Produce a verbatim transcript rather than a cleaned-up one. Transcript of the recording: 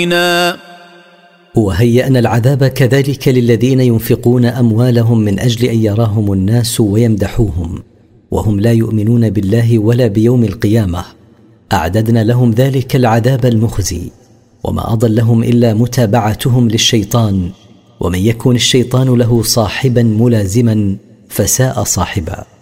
وهيأنا العذاب كذلك للذين ينفقون أموالهم من أجل أن يراهم الناس ويمدحوهم وهم لا يؤمنون بالله ولا بيوم القيامة. أعددنا لهم ذلك العذاب المخزي، وما أضلهم إلا متابعتهم للشيطان، ومن يكن الشيطان له صاحبا ملازما فساء صاحبا.